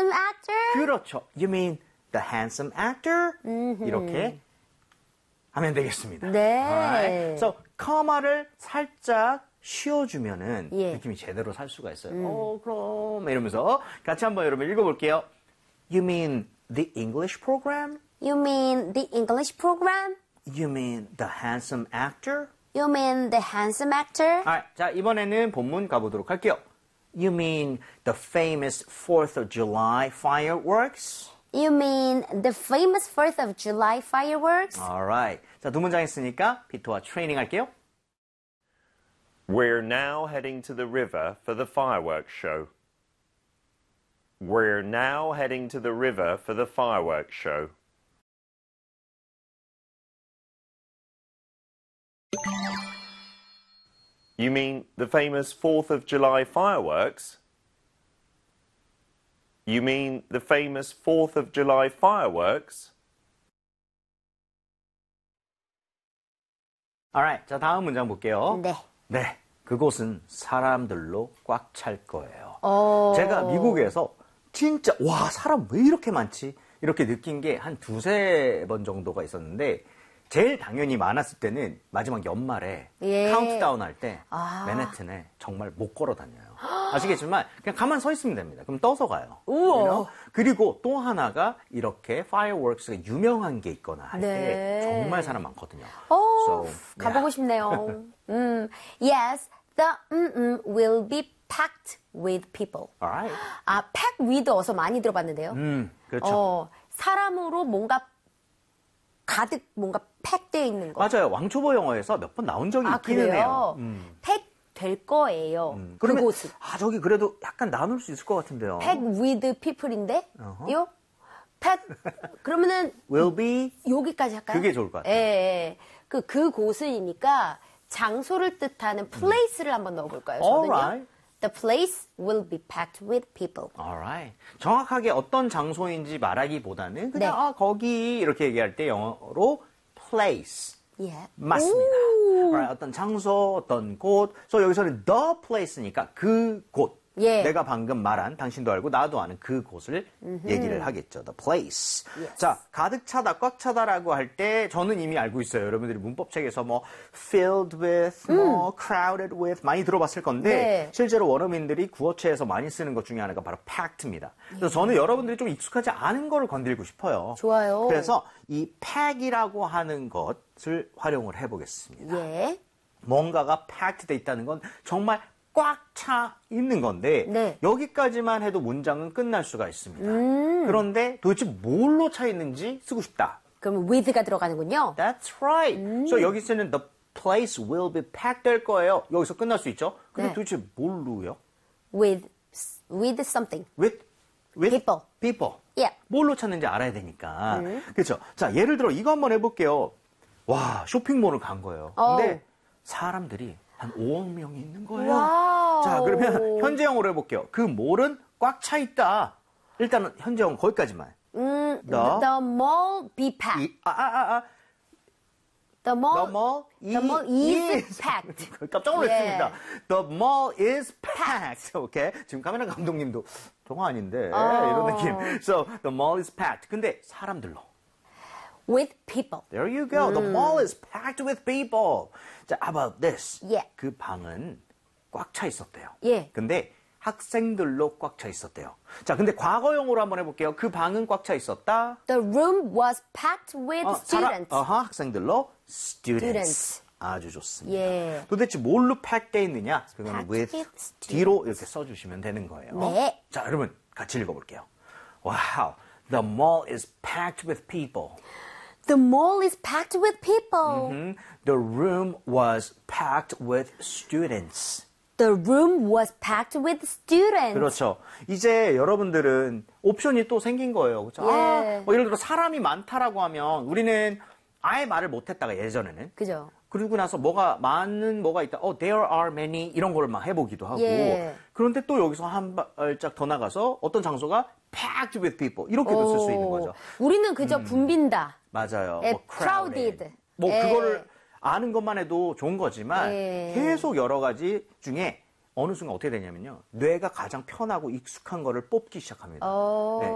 handsome actor? 그렇죠. You mean the handsome actor? 이렇게 하면 되겠습니다. 네. Alright. So, 커마를 살짝 쉬어주면은 예. 느낌이 제대로 살 수가 있어요. 그럼 이러면서 같이 한번 여러분 읽어볼게요. You mean the English program? You mean the English program? You mean the handsome actor? You mean the handsome actor? Alright, 자, 이번에는 본문 가보도록 할게요. You mean the famous 4th of July fireworks? You mean the famous 4th of July fireworks? Alright. 자, 두 문장 했으니까 피토와 트레이닝 할게요. We're now heading to the river for the fireworks show. We're now heading to the river for the fireworks show. You mean the famous 4th of July fireworks? You mean the famous 4th of July fireworks? Alright, 자, 다음 문장 볼게요. 네. 네, 그곳은 사람들로 꽉 찰 거예요. 제가 미국에서 진짜 와 사람 왜 이렇게 많지? 이렇게 느낀 게 한 두세 번 정도가 있었는데 제일 당연히 많았을 때는 마지막 연말에 예. 카운트다운 할 때 맨해튼에 정말 못 걸어 다녀요. 아시겠지만 그냥 가만 서 있으면 됩니다. 그럼 떠서 가요. 우와. You know? 그리고 또 하나가 이렇게 fireworks가 유명한 게 있거나 할 때 네. 정말 사람 많거든요. 오, So, 가보고 yeah. 싶네요. Yes, the will be packed with people. Alright. 아, pack with 어서 많이 들어봤는데요. 그렇죠. 사람으로 뭔가 가득 뭔가 팩되어 있는 거. 맞아요. 왕초보 영어에서 몇 번 나온 적이 아, 있기는 그래요? 해요. 팩 될 거예요. 그러면, 그곳은. 아, 저기 그래도 약간 나눌 수 있을 것 같은데요. pack with people인데, 요? pack, 그러면은 will be, 여기까지 할까요? 그게 좋을 것 같아요. 예, 예. 그곳이니까 장소를 뜻하는 place를 한번 넣어볼까요? 저는요? Alright. The place will be packed with people. Alright. 정확하게 어떤 장소인지 말하기보다는 그냥 네. 아, 거기 이렇게 얘기할 때 영어로 place. 예. 맞습니다. Alright. 어떤 장소, 어떤 곳. 그래서 여기서는 the place니까 그 곳. 예. 내가 방금 말한 당신도 알고 나도 아는 그 곳을 얘기를 하겠죠. The place. Yes. 자, 가득 차다, 꽉 차다라고 할 때 저는 이미 알고 있어요. 여러분들이 문법책에서 뭐 filled with, 뭐 crowded with 많이 들어봤을 건데 네. 실제로 원어민들이 구어체에서 많이 쓰는 것 중에 하나가 바로 packed입니다. 그래서 저는 여러분들이 좀 익숙하지 않은 거를 건드리고 싶어요. 좋아요. 그래서 이 pack이라고 하는 것을 활용을 해보겠습니다. 예. 뭔가가 packed 돼 있다는 건 정말 꽉 차 있는 건데 네. 여기까지만 해도 문장은 끝날 수가 있습니다. 그런데 도대체 뭘로 차 있는지 쓰고 싶다. 그럼 with가 들어가는군요. That's right. So 여기 쓰는 the place will be packed 될 거예요. 여기서 끝날 수 있죠. 근데 네. 도대체 뭘로요? with something. With People. people. Yeah. 뭘로 찾는지 알아야 되니까. 그렇죠. 자, 예를 들어 이거 한번 해볼게요. 와, 쇼핑몰을 간 거예요. 근데 사람들이 한 5억 명이 있는 거예요. 와우. 자, 그러면 현재형으로 해볼게요. 그 몰은 꽉 차 있다. 일단은 현재형 거기까지만. The mall be packed. The mall is packed. 깜짝 놀랐습니다. 예. The mall is packed. 오케이. 지금 카메라 감독님도 동화 아닌데 이런 느낌. So the mall is packed. 근데 사람들로. With people. There you go. The mall is packed with people. 자, how about this? 예. 그 방은 꽉 차 있었대요. 예. 근데 학생들로 꽉 차 있었대요. 자, 근데 과거용으로 한번 해볼게요. 그 방은 꽉 차 있었다. The room was packed with students. 학생들로 students. Students. 아주 좋습니다. 예. 도대체 뭘로 packed 있느냐? 그거는 Packed with with students. D로 이렇게 써주시면 되는 거예요. 네. 자, 여러분 같이 읽어볼게요. Wow, the mall is packed with people. The mall is packed with people. The room was packed with students. The room was packed with students. 그렇죠. 이제 여러분들은 옵션이 또 생긴 거예요. 그렇죠? 예. 뭐 예를 들어 사람이 많다라고 하면 우리는 아예 말을 못했다가 예전에는. 그죠. 그리고 나서 뭐가 있다. There are many 이런 거를 막 해보기도 하고. 예. 그런데 또 여기서 한 발짝 더 나가서 어떤 장소가 packed with people 이렇게도 쓸 수 있는 거죠. 우리는 그저 붐빈다. 맞아요. 예, 뭐 crowded. 뭐 예. 그거를 아는 것만 해도 좋은 거지만 예. 계속 여러 가지 중에 어느 순간 어떻게 되냐면요. 뇌가 가장 편하고 익숙한 거를 뽑기 시작합니다. 네,